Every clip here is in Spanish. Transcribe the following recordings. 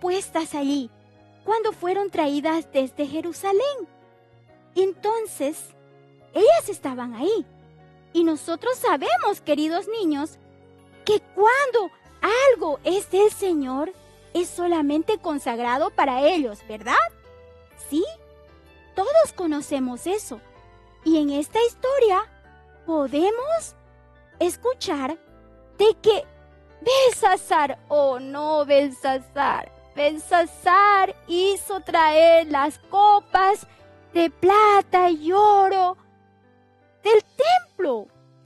puestas allí cuando fueron traídas desde Jerusalén. Entonces, ellas estaban ahí. Y nosotros sabemos, queridos niños, que cuando algo es del Señor, es solamente consagrado para ellos, ¿verdad? ¿Sí? Todos conocemos eso. Y en esta historia podemos escuchar de que Belsasar, oh no, Belsasar hizo traer las copas de plata y oro del templo.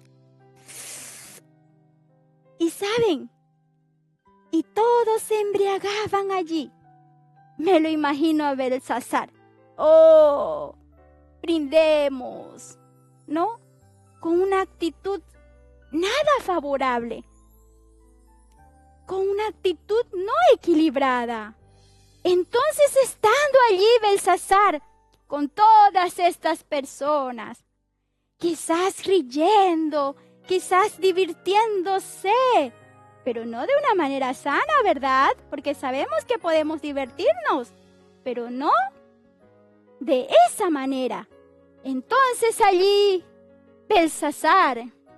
Y saben, y todos se embriagaban allí. Me lo imagino a Belsasar. Oh, brindemos, ¿no? Con una actitud nada favorable, con una actitud no equilibrada. Entonces, estando allí Belsasar con todas estas personas, quizás riendo, quizás divirtiéndose, pero no de una manera sana, ¿verdad? Porque sabemos que podemos divertirnos, pero no de esa manera. Entonces allí Belsasar,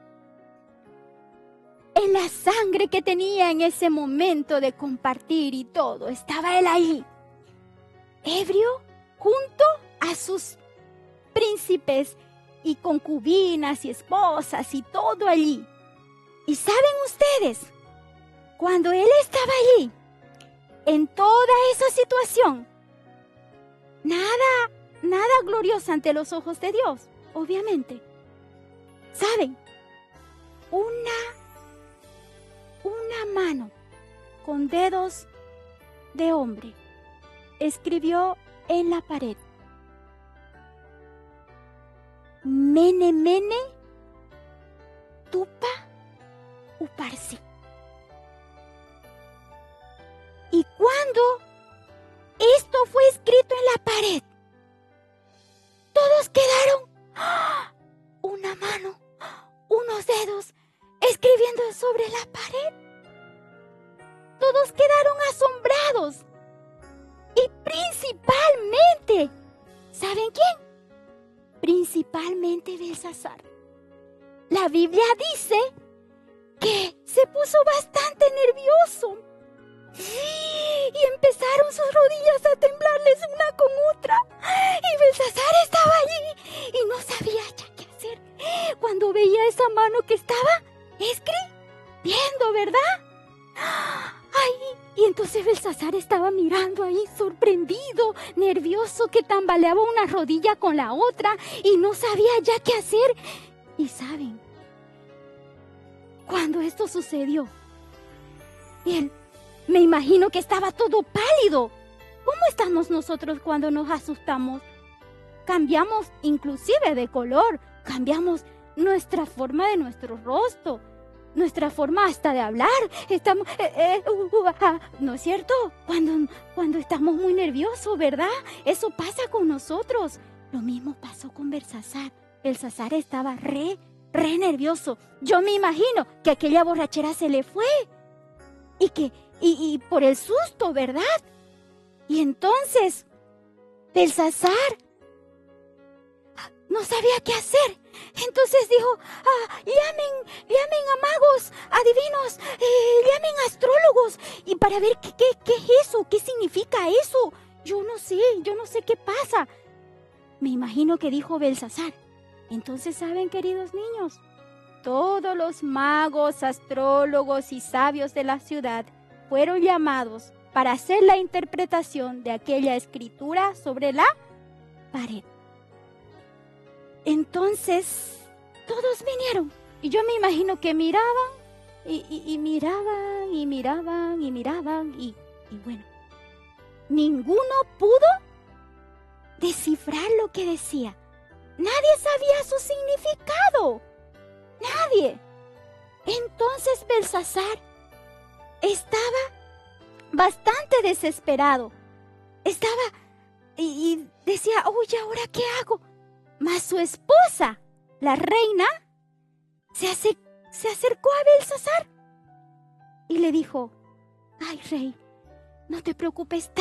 en la sangre que tenía en ese momento de compartir y todo, estaba él ahí, ebrio, junto a sus príncipes y concubinas y esposas y todo allí. Y saben ustedes, cuando él estaba allí, en toda esa situación, nada gloriosa ante los ojos de Dios, obviamente. ¿Saben? Una mano con dedos de hombre escribió en la pared: Mene, mene, tupa, uparsi. Y cuando esto fue escrito en la pared, todos quedaron, ¡ah!, una mano, unos dedos escribiendo sobre la pared. Todos quedaron asombrados. Y principalmente, ¿saben quién? Principalmente Belsasar. La Biblia dice que se puso bastante nervioso. Y empezaron sus rodillas a temblarles una con otra. Y Belsasar estaba allí y no sabía ya qué hacer cuando veía esa mano que estaba escribiendo, ¿verdad? Ay, y entonces Belsasar estaba mirando ahí sorprendido, nervioso, que tambaleaba una rodilla con la otra y no sabía ya qué hacer. Y saben, cuando esto sucedió, él, me imagino que estaba todo pálido. ¿Cómo estamos nosotros cuando nos asustamos? Cambiamos inclusive de color, cambiamos nuestra forma de nuestro rostro, nuestra forma hasta de hablar. Estamos, ¿no es cierto? Cuando estamos muy nerviosos, ¿verdad? Eso pasa con nosotros. Lo mismo pasó con Belsasar. Belsasar estaba re nervioso. Yo me imagino que aquella borrachera se le fue. Y por el susto, ¿verdad? Y entonces, Belsasar no sabía qué hacer. Entonces dijo, llamen a magos, adivinos, llamen a astrólogos, y para ver qué es eso, qué significa eso. Yo no sé qué pasa. Me imagino que dijo Belsasar. Entonces, ¿saben, queridos niños? Todos los magos, astrólogos y sabios de la ciudad fueron llamados para hacer la interpretación de aquella escritura sobre la pared. Entonces, todos vinieron y yo me imagino que miraban y miraban y bueno, ninguno pudo descifrar lo que decía. Nadie sabía su significado. Nadie. Entonces Belsasar estaba bastante desesperado. Estaba y decía, oye, ¿ahora qué hago? Mas su esposa, la reina, se acercó a Belsasar y le dijo, ay, rey, No te preocupes